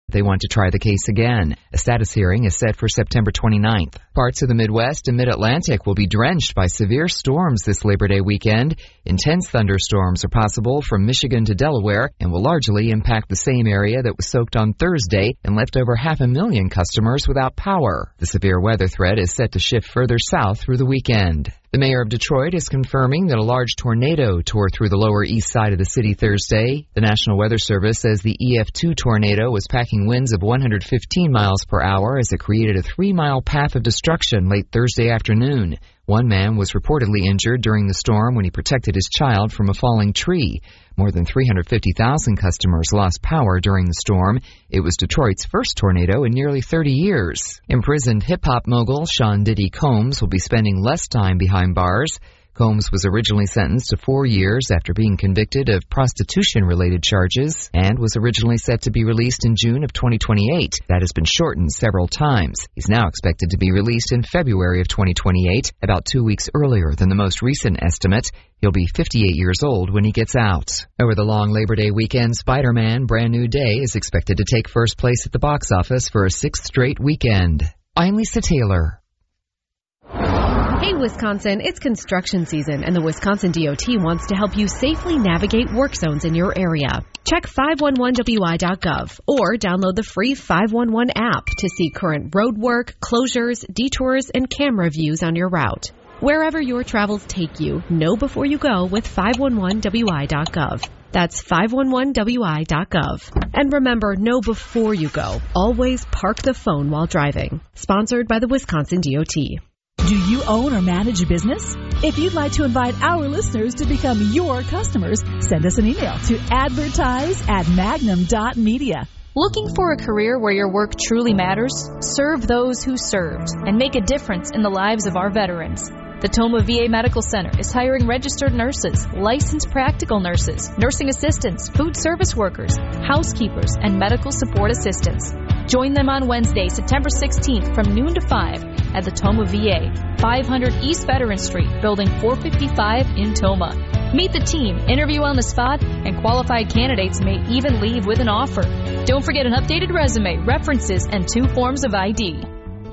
They want to try the case again. A status hearing is set for September 29th. Parts of the Midwest and Mid-Atlantic will be drenched by severe storms this Labor Day weekend. Intense thunderstorms are possible from Michigan to Delaware and will largely impact the same area that was soaked on Thursday and left over 500,000 customers without power. The severe weather threat is set to shift further south through the weekend. The mayor of Detroit is confirming that a large tornado tore through the lower east side of the city Thursday. The National Weather Service says the EF2 tornado was packing winds of 115 miles per hour as it created a 3-mile path of destruction late Thursday afternoon. One man was reportedly injured during the storm when he protected his child from a falling tree. More than 350,000 customers lost power during the storm. It was Detroit's first tornado in nearly 30 years. Imprisoned hip-hop mogul Sean Diddy Combs will be spending less time behind bars. Combs was originally sentenced to 4 years after being convicted of prostitution-related charges and was originally set to be released in June of 2028. That has been shortened several times. He's now expected to be released in February of 2028, about 2 weeks earlier than the most recent estimate. He'll be 58 years old when he gets out. Over the long Labor Day weekend, Spider-Man Brand New Day is expected to take first place at the box office for a 6th straight weekend. I'm Lisa Taylor. Hey Wisconsin, it's construction season and the Wisconsin DOT wants to help you safely navigate work zones in your area. Check 511wi.gov or download the free 511 app to see current road work, closures, detours, and camera views on your route. Wherever your travels take you, know before you go with 511wi.gov. That's 511wi.gov. And remember, know before you go. Always park the phone while driving. Sponsored by the Wisconsin DOT. Do you own or manage a business? If you'd like to invite our listeners to become your customers, send us an email to advertise@magnum.media. Looking for a career where your work truly matters? Serve those who served and make a difference in the lives of our veterans. The Toma VA Medical Center is hiring registered nurses, licensed practical nurses, nursing assistants, food service workers, housekeepers, and medical support assistants. Join them on Wednesday, September 16th from noon to 5 at the Toma VA, 500 East Veteran Street, Building 455 in Toma. Meet the team, interview on the spot, and qualified candidates may even leave with an offer. Don't forget an updated resume, references, and 2 forms of ID.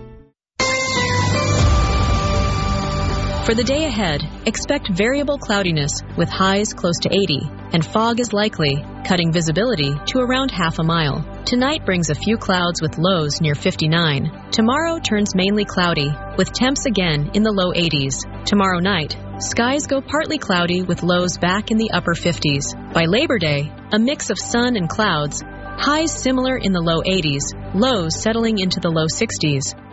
For the day ahead, expect variable cloudiness with highs close to 80, and fog is likely, cutting visibility to around half a mile. Tonight brings a few clouds with lows near 59. Tomorrow turns mainly cloudy, with temps again in the low 80s. Tomorrow night, skies go partly cloudy with lows back in the upper 50s. By Labor Day, a mix of sun and clouds, highs similar in the low 80s, lows settling into the low 60s.